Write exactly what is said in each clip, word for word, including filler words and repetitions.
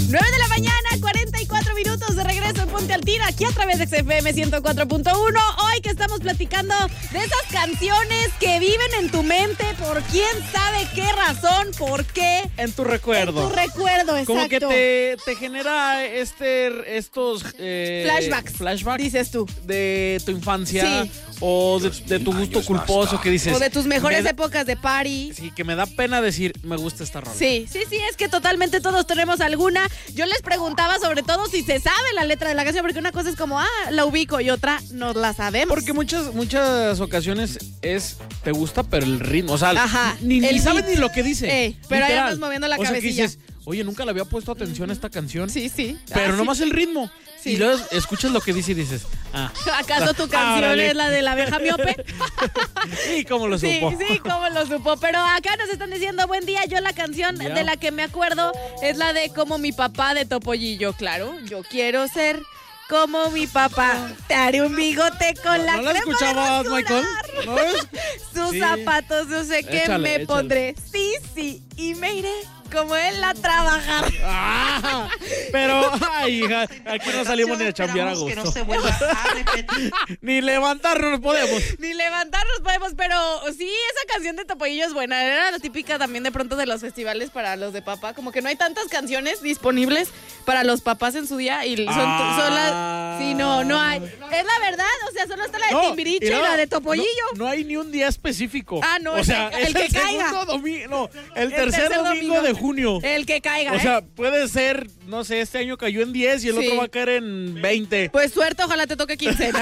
nueve de la mañana, cuarenta y cuatro minutos de regreso en Ponte al Tiro, aquí a través de X F M ciento cuatro punto uno. Hoy que estamos platicando de esas canciones que viven en tu mente por quién sabe qué razón, por qué. En tu recuerdo. En tu recuerdo, exacto. Como que te, te genera este, estos... Eh, flashbacks. Flashbacks. Dices tú. De tu infancia. Sí. O de, de tu gusto culposo que dices. O de tus mejores da, épocas de party. Sí, que me da pena decir, me gusta esta rola. Sí, sí, sí, es que totalmente todos tenemos alguna. Yo les preguntaba sobre todo si se sabe la letra de la canción, porque una cosa es como, ah, la ubico, y otra no la sabemos. Porque muchas, muchas ocasiones es, te gusta, pero el ritmo, o sea, Ajá, ni, ni el sabes beat. ni lo que dice. Ey, pero ahí literal. andas moviendo la o sea, cabecilla. Que dices, oye, nunca le había puesto atención a esta canción. Sí, sí. Pero ah, nomás sí. el ritmo. Sí. Y luego escuchas lo que dice y dices, ah. ¿Acaso tu canción árale. es la de la abeja miope? Sí, ¿cómo lo Sí, supo? sí, cómo lo supo. Pero acá nos están diciendo, buen día, yo la canción Ya. de la que me acuerdo es la de Como mi papá de Topollillo. Claro, yo quiero ser como mi papá. Te haré un bigote con la ¿No la crema escuchabas, de Michael? rasurar. ¿No es? Sus Sí. zapatos, no sé qué Échale, me échale. pondré. Sí, sí, y me iré como él a trabajar. Ah, pero, ay, hija, aquí no salimos ni a chambear a Que no gusto. se vuelva a repetir. Ni levantarnos podemos. Ni levantarnos podemos, pero sí, esa canción de Topollillo es buena. Era la típica también de pronto de los festivales para los de papá. Como que no hay tantas canciones disponibles para los papás en su día y son, Ah. son las... Sí, no, no hay. Es la verdad, o sea, solo está la de No, Timbiriche y y no, la de Topollillo. No, no hay ni un día específico. Ah, no, o sea, el es que el caiga. segundo domingo, no, el, El tercer, tercer domingo, domingo. de junio. El que caiga, O ¿eh? sea, puede ser, no sé, este año cayó en diez y el Sí. otro va a caer en veinte. Pues suerte, ojalá te toque quincena.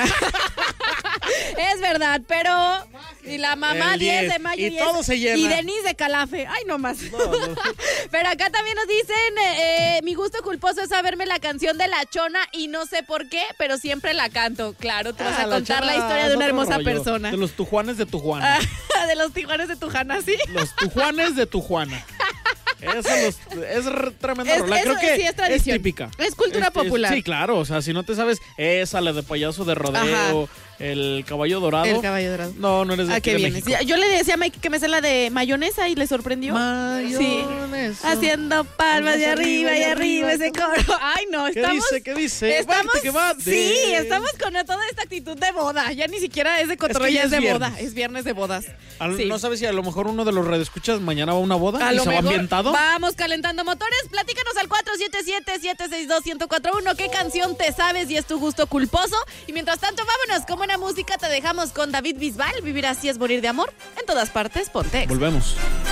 Es verdad, pero... Y la mamá El diez diez, de mayo. y todo es- se llena. Y Denise de Calafe. Ay, no más. No, no. Pero acá también nos dicen, eh, mi gusto culposo es saberme la canción de La Chona y no sé por qué, pero siempre la canto. Claro, tú vas Ah, a la contar la chava historia es de una otro hermosa rollo. persona. De los tujuanes de Tijuana. Ah, de los tijuanes de Tujana, ¿sí? Los tujuanes de Tijuana. Eso los, es r- tremenda Es- rola. eso Creo que sí es tradición. típica. Es cultura popular. Sí, claro. O sea, si no te sabes esa, la de payaso de rodeo, Ajá. el caballo dorado. El caballo dorado. No, no eres de ¿A aquí qué de vienes? México. Ya, yo le decía a Mike que me sé la de mayonesa y le sorprendió. Mayonesa. Haciendo palmas de arriba y arriba ese coro. Ay, no, ¿Qué estamos... dice? ¿Qué dice? Estamos, Vente que va de- sí, estamos con toda esta actitud de boda. Ya ni siquiera es de cotorreo, Es que ya ya es de es boda. viernes. Es viernes de bodas. Al- Sí. No sabes si a lo mejor uno de los radioescuchas mañana va a una boda A y lo se va mejor ambientado. vamos calentando motores. Platícanos al cuatro siete siete, siete seis dos, uno cero cuatro uno. ¿Qué canción te sabes y es tu gusto culposo? Y mientras tanto, vámonos. Con buena música te dejamos con David Bisbal. Vivir así es morir de amor. En todas partes, Pontex. Volvemos.